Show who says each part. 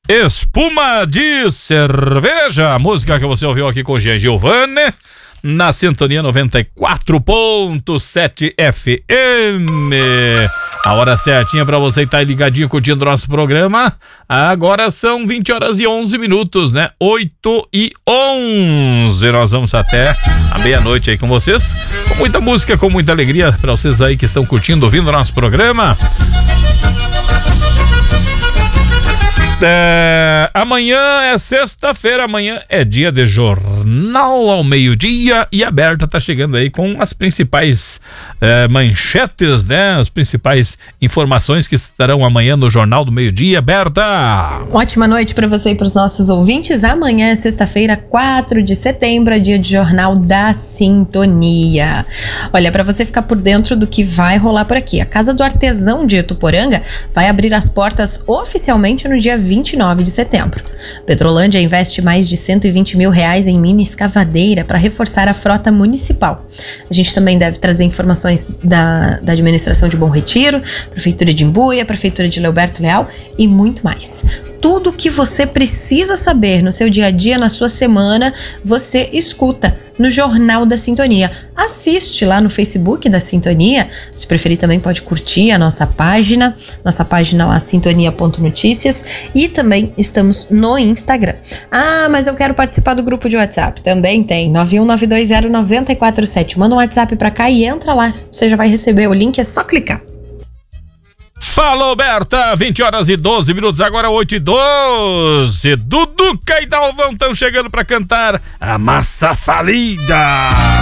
Speaker 1: Espuma de cerveja, a música que você ouviu aqui com o Jean Giovanni, na sintonia 94.7 FM. A hora certinha pra você estar ligadinho curtindo o nosso programa. Agora são 20 horas e 11 minutos, né? 8h11. Nós vamos até a meia-noite aí com vocês, com muita música, com muita alegria pra vocês aí que estão curtindo, ouvindo o nosso programa. Amanhã é sexta-feira, amanhã é dia de Jornal ao Meio-Dia e a Berta tá chegando aí com as principais manchetes, né? As principais informações que estarão amanhã no Jornal do Meio-Dia. Berta!
Speaker 2: Ótima noite para você e para os nossos ouvintes. Amanhã é sexta-feira, 4 de setembro, é dia de Jornal da Sintonia. Olha, para você ficar por dentro do que vai rolar por aqui, a Casa do Artesão de Ituporanga vai abrir as portas oficialmente no dia 29 de setembro. Petrolândia investe mais de R$120 mil em mini escavadeira para reforçar a frota municipal. A gente também deve trazer informações da administração de Bom Retiro, Prefeitura de Imbuia, Prefeitura de Leoberto Leal e muito mais. Tudo o que você precisa saber no seu dia a dia, na sua semana, você escuta no Jornal da Sintonia. Assiste lá no Facebook da Sintonia. Se preferir, também pode curtir a nossa página lá, sintonia.noticias, e também estamos no Instagram. Ah, mas eu quero participar do grupo de WhatsApp. Também tem 919209447. Manda um WhatsApp pra cá e entra lá. Você já vai receber o link, é só clicar.
Speaker 1: Falou, Berta, 20 horas e 12 minutos, agora 8h12. Duduca e Dalvão estão chegando para cantar A Massa Falida.